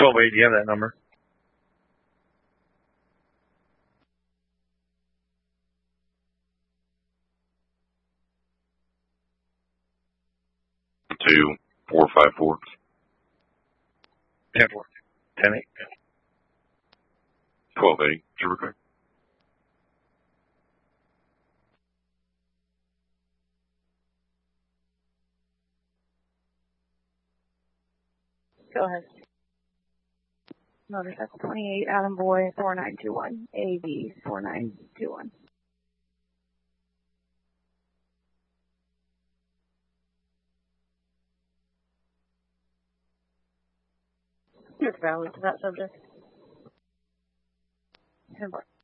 12-8, do you have that number? Two 454. 10-4. 10-8. 12-8. Trooper clear. Go ahead. Notice that's 28, Adam Boy, 4921. AV 4921. It's valid to that subject. 10-4.